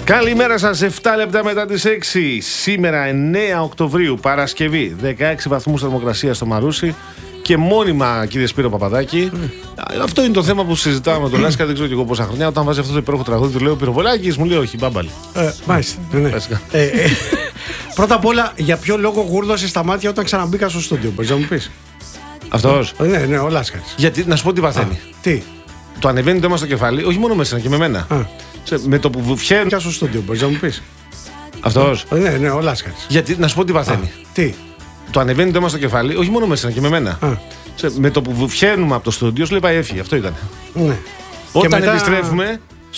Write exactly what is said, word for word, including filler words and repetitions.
Καλημέρα σας, εφτά λεπτά μετά τις έξι. Σήμερα εννέα Οκτωβρίου, Παρασκευή, δεκαέξι βαθμούς θερμοκρασία στο Μαρούσι και μόνιμα, κύριε Σπύρο Παπαδάκη. Mm. Αυτό είναι το θέμα που συζητάμε με τον Λάσκα, δεν ξέρω και εγώ πόσα χρόνια. Όταν βάζει αυτό το υπέροχο τραγούδι, του λέω Πυροβολάκης, μου λέει όχι, μπάμπαλι. Ε, μάλιστα. Ναι. ε, ε, πρώτα απ' όλα, για ποιο λόγο γούρδωσε στα μάτια όταν ξαναμπήκα στο στούντιο, μπορείς να μου πεις? Αυτός. Ε, ναι, ναι, ο Λάσκας. Γιατί, να σου πω τι παθαίνει. Α, τι. Το ανεβαίνει το αίμα στο κεφάλι, όχι μόνο με εσένα και με μένα. Α. Σε, με το που βγαίνει. Στο στούντιο, μπορείς να μου πεις? Αυτός. Ε, ναι, ναι, ο Λάσκας. Γιατί, να σου πω τι παθαίνει. Α, τι. Το ανεβαίνει το αίμα στο κεφάλι, όχι μόνο με εσένα και με μένα. Α. Σε, με το που βγαίνουμε από το στούντιο, σου λέει πάει έφυγε. Αυτό ήταν. Ναι. Όταν μετά... επιστρέφουμε,